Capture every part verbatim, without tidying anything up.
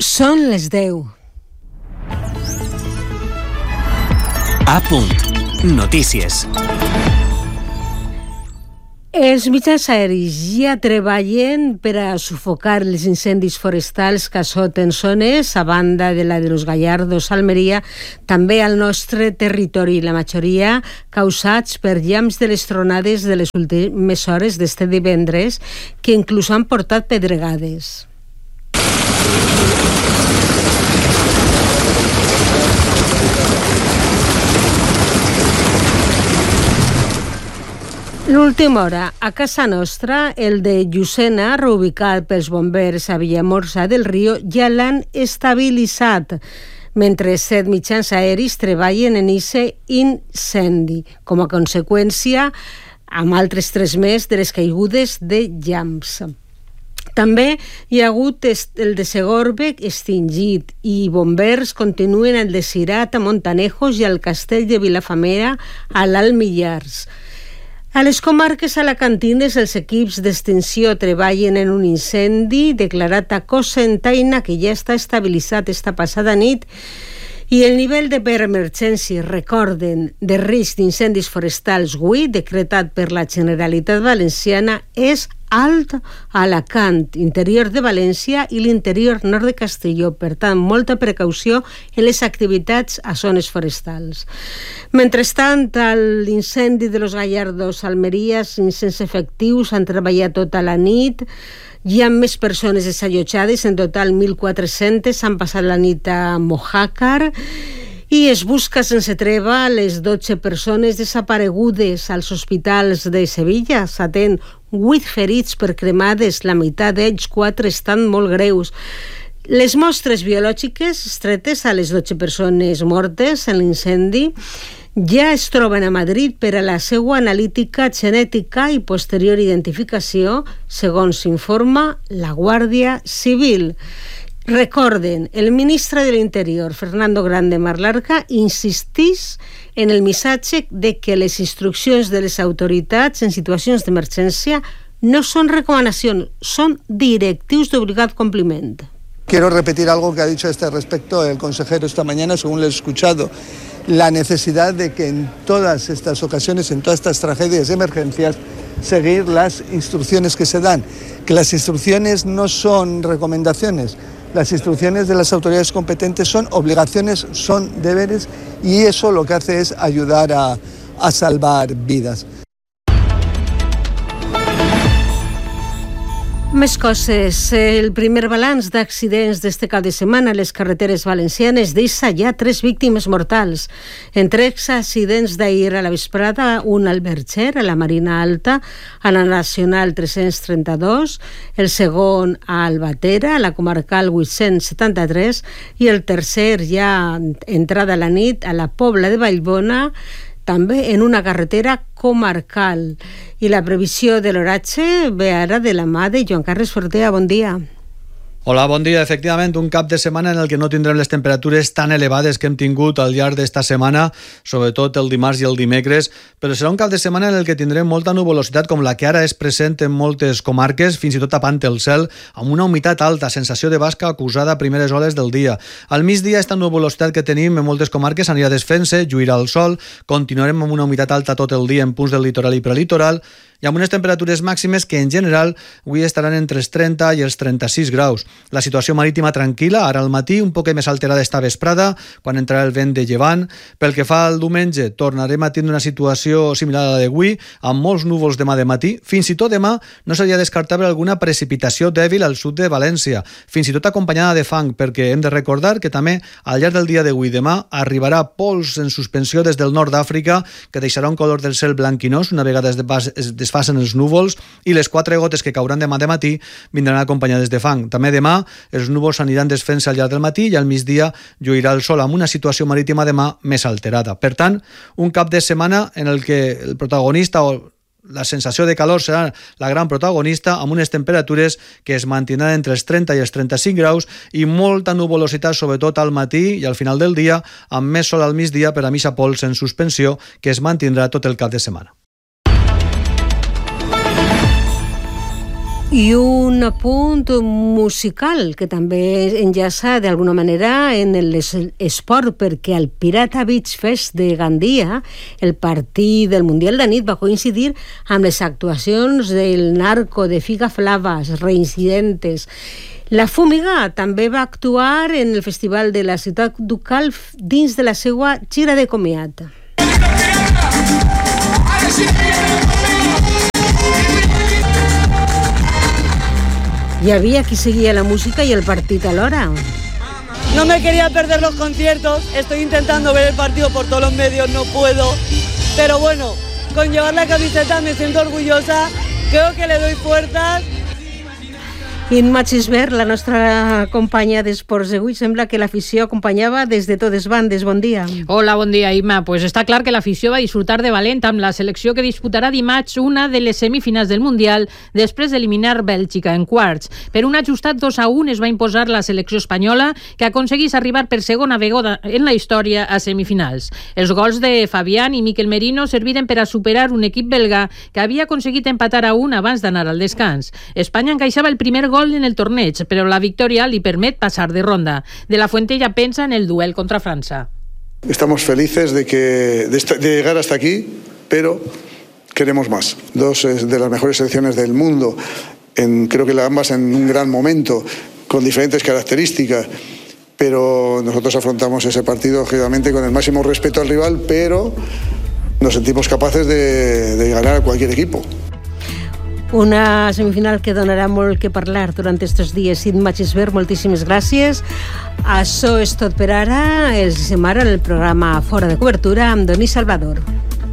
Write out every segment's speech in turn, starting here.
Són les deu. A punt. Notícies. Els mitjans aeris ja treballen per a sufocar els incendis forestals que assoten zones, a banda de la de los Gallardos, Almeria, també al nostre territori, la majoria causats per llamps de les tronades de les últimes hores d'este divendres, que inclús han portat pedregades. L'última hora, a casa nostra, el de Llucena, reubicat pels bombers a Villamorsa del Río, ja l'han estabilitzat, mentre set mitjans aeris treballen en ese incendi, com a conseqüència, amb altres tres més de les caigudes de llamps. També hi ha hagut el de Segorbe extingit i bombers continuen el de Cirat a Montanejos i al castell de Vilafamera a l'Alt Millars. A les comarques alacantines, els equips d'extinció treballen en un incendi declarat a Cocentaina, que ja està estabilitzat esta passada nit, i el nivell de preemergència, recorden, de risc d'incendis forestals avui, decretat per la Generalitat Valenciana, és alt a Alacant, interior de València i l'interior nord de Castelló. Per tant, molta precaució en les activitats a zones forestals. Mentrestant, l'incendi de los Gallardos, Almeria, sense efectius, han treballat tota la nit. Hi ha més persones desallotjades, en total mil quatre-cents, han passat la nit a Mojácar, i es busca sense treva les dotze persones desaparegudes als hospitals de Sevilla. S'atén vuit ferits per cremades, la meitat d'ells, quatre, estan molt greus. Les mostres biològiques extretes a les dotze persones mortes en l'incendi ja es troben a Madrid per a la seva analítica genètica i posterior identificació, segons informa la Guàrdia Civil. Recorden, el ministre de l'Interior, Fernando Grande Marlaska, insistís en el missatge de que les instruccions de les autoritats en situacions d'emergència no són recomanacions, són directius d'obligat compliment. Quiero repetir algo que ha dicho a este respecto el consejero esta mañana, según le he escuchado. La necesidad de que en todas estas ocasiones, en todas estas tragedias y emergencias, seguir las instrucciones que se dan. Que las instrucciones no son recomendaciones. Las instrucciones de las autoridades competentes son obligaciones, son deberes, y eso lo que hace es ayudar a, a salvar vidas. Més coses. El primer balanç d'accidents d'este cap de setmana a les carreteres valencianes deixa ja tres víctimes mortals. Entre els accidents d'ahir a la vesprada, un al Verger, a la Marina Alta, a la Nacional tres-cents trenta-dos, el segon a Albatera, a la comarcal vuit-cents setanta-tres, i el tercer, ja entrada a la nit, a la Pobla de Vallbona, també en una carretera comarcal. I la previsió de l'oratge ve ara de la mà de Joan Carles Fortea. Bon dia. Hola, bon dia. Efectivament, un cap de setmana en el que no tindrem les temperatures tan elevades que hem tingut al llarg d'esta setmana, sobretot el dimarts i el dimecres, però serà un cap de setmana en el que tindrem molta nuvolositat com la que ara és present en moltes comarques, fins i tot tapant el cel, amb una humitat alta, sensació de basca acusada a primeres hores del dia. Al migdia, esta nuvolositat que tenim en moltes comarques anirà desfent-se, lluirà el sol, continuarem amb una humitat alta tot el dia en punts del litoral i prelitoral, i amb unes temperatures màximes que en general avui estaran entre els trenta i els trenta-sis graus. La situació marítima tranquil·la, ara al matí un poc més alterada esta vesprada, quan entrarà el vent de llevant. Pel que fa al diumenge, tornarem a tindre una situació similar a la d'avui, amb molts núvols demà de matí. Fins i tot demà no seria descartable alguna precipitació dèbil al sud de València, fins i tot acompanyada de fang, perquè hem de recordar que també al llarg del dia d'avui i demà arribarà pols en suspensió des del nord d'Àfrica, que deixarà un color del cel blanquinós una vegada es desfacen els núvols, i les quatre gotes que cauran demà de matí vindran acompanyades de fang. També demà els núvols aniran desfent-se al llarg del matí i al migdia lluirà el sol amb una situació marítima demà més alterada. Per tant, un cap de setmana en el que el protagonista o la sensació de calor serà la gran protagonista, amb unes temperatures que es mantindran entre els trenta i els trenta-cinc graus i molta nuvolositat, sobretot al matí i al final del dia, amb més sol al migdia per a mitja pols en suspensió, que es mantindrà tot el cap de setmana. I un apunt musical que també enllaça d'alguna manera en l'esport, perquè al Pirata Beach Fest de Gandia el partit del Mundial de nit va coincidir amb les actuacions del Narco, de Figa Flavas, Reincidentes. La Fúmiga també va actuar en el Festival de la Ciutat Ducal dins de la seva gira de comiat. Hi havia qui seguia la música y el partido alhora. No me quería perder los conciertos, estoy intentando ver el partido por todos los medios, no puedo, pero bueno, con llevar la camiseta me siento orgullosa, creo que le doy fuerzas. Imma Xisbert, la nostra companya d'Esports d'avui, sembla que l'afició acompanyava des de totes bandes. Bon dia. Hola, bon dia, Imma. Pues està clar que l'afició va disfrutar de valent amb la selecció que disputarà dimarts una de les semifinals del Mundial després d'eliminar Bèlgica en quarts. Per un ajustat dos a un es va imposar la selecció espanyola, que aconseguís arribar per segona vegada en la història a semifinals. Els gols de Fabián i Miquel Merino serviren per a superar un equip belga que havia aconseguit empatar a un abans d'anar al descans. Espanya encaixava el primer gol en el torneig, però la victòria li permet passar de ronda. De la Fuente ja pensa en el duel contra França. Estamos felices de, que, de, esta, de llegar hasta aquí, pero queremos más. Dos de las mejores selecciones del mundo, en, creo que ambas en un gran momento, con diferentes características, pero nosotros afrontamos ese partido, lógicamente, con el máximo respeto al rival, pero nos sentimos capaces de, de ganar a cualquier equipo. Una semifinal que donarà molt que parlar durant aquests dies. Imma Xisbert, moltíssimes gràcies. Això és tot per ara. Els deixem ara en el programa Fora de Cobertura amb Donís Salvador.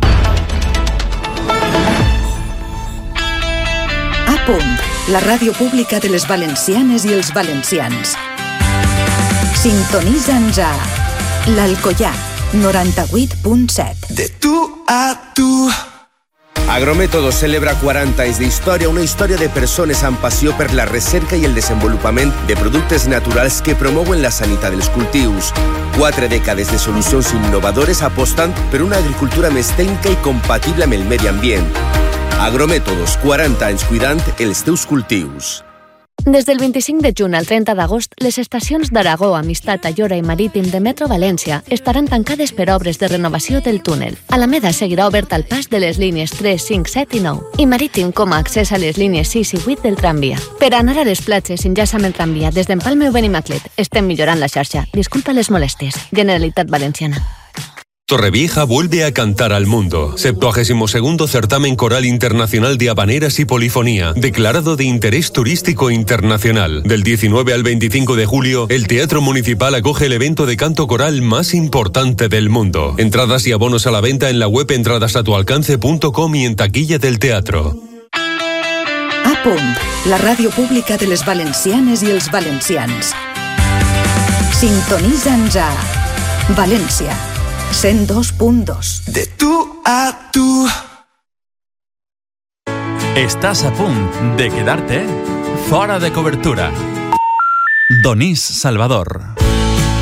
A punt, la ràdio pública de les valencianes i els valencians. Sintonitza'ns a l'Alcoià, noranta-vuit punt set. De tu a tu. Agrométodos celebra quaranta anys d'història, una història de persones amb passió per la recerca i el desenvolupament de productes naturals que promouen la sanitat dels cultius. Quatre dècades de solucions innovadores apostant per una agricultura més tècnica i compatible amb el medi ambient. Agrométodos, quaranta anys cuidant els teus cultius. Des del vint-i-cinc de juny al trenta d'agost, les estacions d'Aragó, Amistat, Ayora i Marítim de Metro València estaran tancades per obres de renovació del túnel. Alameda seguirà obert al pas de les línies tres, cinc, set i nou i Marítim com a accés a les línies sis i vuit del tramvia. Per anar a les platges, enllaça amb el tramvia des d'Empalme o Benimaclet. Estem millorant la xarxa. Disculpa les molèsties. Generalitat Valenciana. Torrevieja vuelve a cantar al mundo. septuagésimo segundo Certamen Coral Internacional de Habaneras y Polifonía, declarado de interés turístico internacional. Del diecinueve al veinticinco de julio, el Teatro Municipal acoge el evento de canto coral más importante del mundo. Entradas y abonos a la venta en la web entradas a tu alcance punto com y en taquilla del teatro. A punt, la ràdio pública de les valencianes i els valencians. Sintonitza'ns a València, cent dos punt dos. De tu a tu. Estás a punt de quedarte fora de cobertura. Donís Salvador.